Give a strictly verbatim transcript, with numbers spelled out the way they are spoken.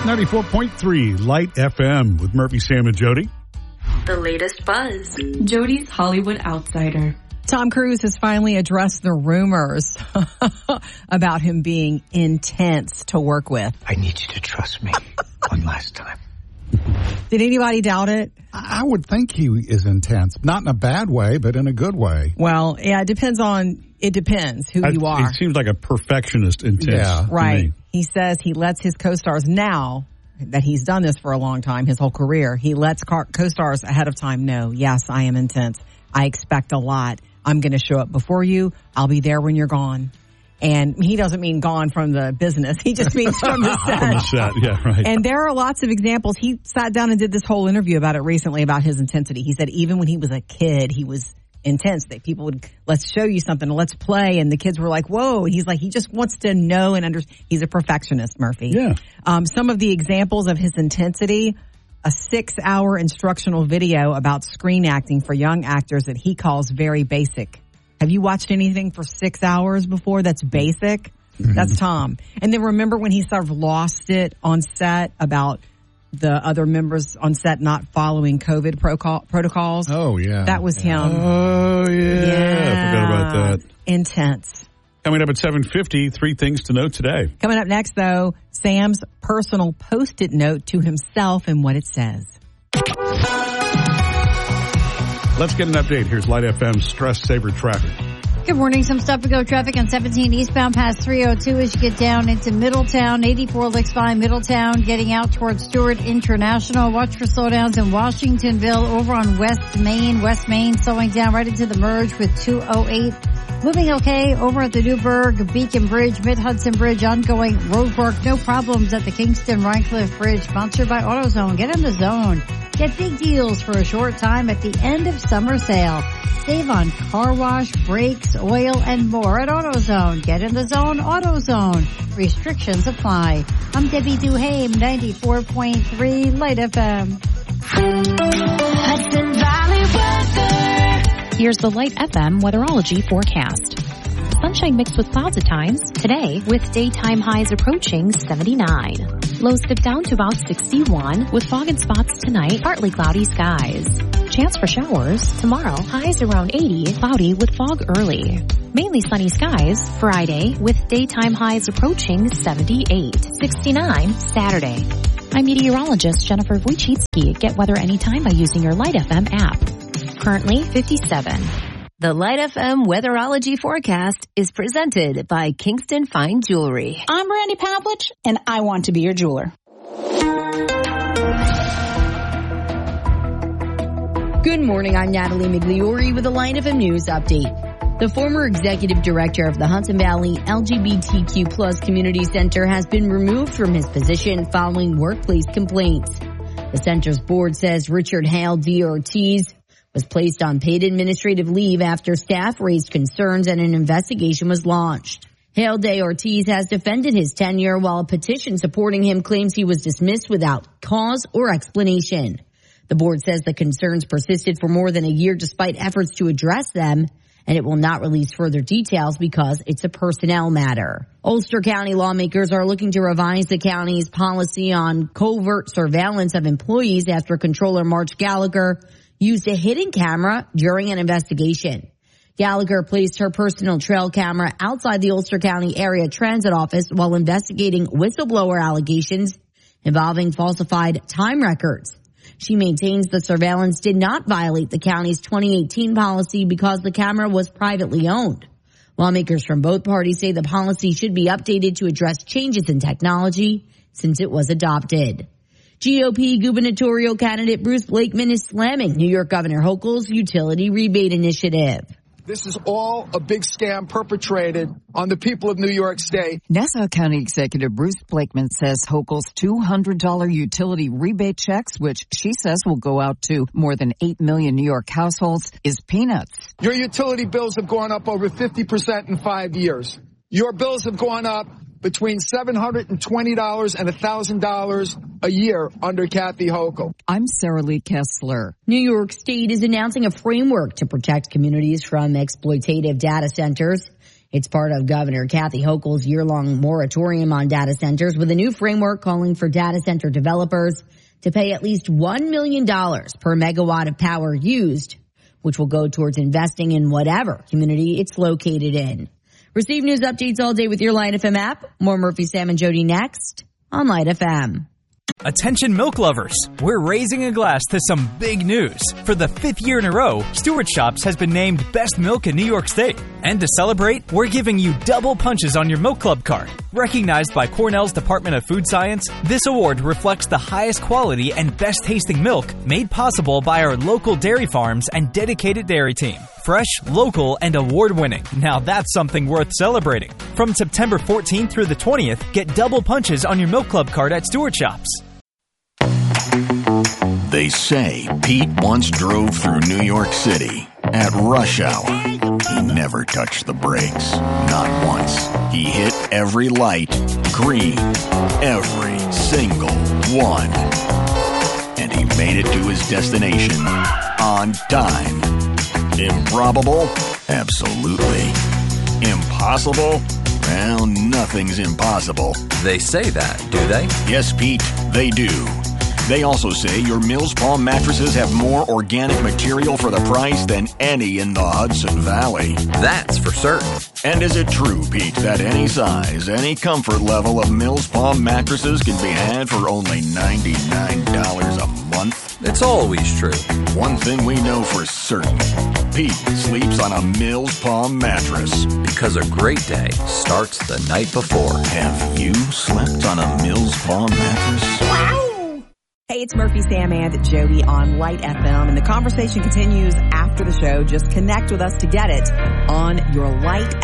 ninety-four point three Light F M with Murphy, Sam, and Jody. The latest buzz. Jody's Hollywood Outsider. Tom Cruise has finally addressed the rumors about him being intense to work with. I need you to trust me one last time. Did anybody doubt it? I would think he is intense. Not in a bad way, but in a good way. Well, yeah, it depends on, it depends who I, you are. He seems like a perfectionist intense. Yeah. Right. He says he lets his co-stars now that he's done this for a long time, his whole career, he lets co-stars ahead of time know, yes, I am intense. I expect a lot. I'm going to show up before you. I'll be there when you're gone. And he doesn't mean gone from the business. He just means from the set. From the set, yeah, right. And there are lots of examples. He sat down and did this whole interview about it recently, about his intensity. He said even when he was a kid, he was intense. That people would, let's show you something, let's play. And the kids were like, whoa. And he's like, he just wants to know and understand. He's a perfectionist, Murphy. Yeah. Um, some of the examples of his intensity, a six-hour instructional video about screen acting for young actors that he calls very basic. Have you watched anything for six hours before that's basic? Mm-hmm. That's Tom. And then remember when he sort of lost it on set about the other members on set not following COVID pro- protocols? Oh, yeah. That was him. Oh, yeah. yeah. I forgot about that. Intense. Coming up at seven fifty, three things to know today. Coming up next, though, Sam's personal Post-it note to himself and what it says. Let's get an update. Here's Light F M's Stress Saver traffic. Good morning. Some stop and go traffic on seventeen eastbound past three oh two as you get down into Middletown. eighty-four looks fine. Middletown getting out towards Stewart International. Watch for slowdowns in Washingtonville over on West Main. West Main slowing down right into the merge with two oh eight. Moving okay over at the Newburgh Beacon Bridge, Mid-Hudson Bridge, ongoing road work. No problems at the Kingston Rhinecliff Bridge, sponsored by AutoZone. Get in the zone. Get big deals for a short time at the end of summer sale. Save on car wash, brakes, oil, and more at AutoZone. Get in the zone, AutoZone. Restrictions apply. I'm Debbie Duhame, ninety-four point three Light F M. Hudson Valley weather. Here's the Light F M weatherology forecast. Sunshine mixed with clouds at times today, with daytime highs approaching seventy-nine. Lows dip down to about sixty-one, with fog in spots tonight, partly cloudy skies. Chance for showers tomorrow, highs around eighty, cloudy with fog early. Mainly sunny skies Friday, with daytime highs approaching seventy-eight. sixty-nine Saturday. I'm meteorologist Jennifer Wojcicki. Get weather anytime by using your Light F M app. Currently fifty-seven. The Light F M weatherology forecast is presented by Kingston Fine Jewelry. I'm Randy Pavlich, and I want to be your jeweler. Good morning, I'm Natalie Migliori with a Light F M News update. The former executive director of the Hudson Valley L G B T Q plus Community Center has been removed from his position following workplace complaints. The center's board says Richard Hale D. Ortiz was placed on paid administrative leave after staff raised concerns and an investigation was launched. Hale de Ortiz has defended his tenure while a petition supporting him claims he was dismissed without cause or explanation. The board says the concerns persisted for more than a year despite efforts to address them, and it will not release further details because it's a personnel matter. Ulster County lawmakers are looking to revise the county's policy on covert surveillance of employees after Controller Marge Gallagher used a hidden camera during an investigation. Gallagher placed her personal trail camera outside the Ulster County Area Transit Office while investigating whistleblower allegations involving falsified time records. She maintains the surveillance did not violate the county's twenty eighteen policy because the camera was privately owned. Lawmakers from both parties say the policy should be updated to address changes in technology since it was adopted. G O P gubernatorial candidate Bruce Blakeman is slamming New York Governor Hochul's utility rebate initiative. This is all a big scam perpetrated on the people of New York State. Nassau County Executive Bruce Blakeman says Hochul's two hundred dollars utility rebate checks, which she says will go out to more than eight million New York households, is peanuts. Your utility bills have gone up over fifty percent in five years. Your bills have gone up between seven hundred twenty dollars and one thousand dollars a year under Kathy Hochul. I'm Sarah Lee Kessler. New York State is announcing a framework to protect communities from exploitative data centers. It's part of Governor Kathy Hochul's year-long moratorium on data centers, with a new framework calling for data center developers to pay at least one million dollars per megawatt of power used, which will go towards investing in whatever community it's located in. Receive news updates all day with your Light F M app. More Murphy, Sam, and Jody next on Light F M. Attention milk lovers, we're raising a glass to some big news. For the fifth year in a row, Stewart Shops has been named Best Milk in New York State. And to celebrate, we're giving you double punches on your Milk Club card. Recognized by Cornell's Department of Food Science, this award reflects the highest quality and best tasting milk made possible by our local dairy farms and dedicated dairy team. Fresh, local, and award-winning. Now that's something worth celebrating. From September fourteenth through the twentieth, get double punches on your Milk Club card at Stewart Shops. They say Pete once drove through New York City at rush hour. He never touched the brakes, not once. He hit every light green, every single one. And he made it to his destination on time. Improbable? Absolutely. Impossible? Well, nothing's impossible. They say that, do they? Yes, Pete, they do. They also say your Mills Palm mattresses have more organic material for the price than any in the Hudson Valley. That's for certain. And is it true, Pete, that any size, any comfort level of Mills Palm mattresses can be had for only ninety-nine dollars a month? It's always true. One thing we know for certain, Pete sleeps on a Mills Palm mattress. Because a great day starts the night before. Have you slept on a Mills Palm mattress? Wow! Hey, it's Murphy, Sam, and Jody on Light F M, and the conversation continues after the show. Just connect with us to get it on your Light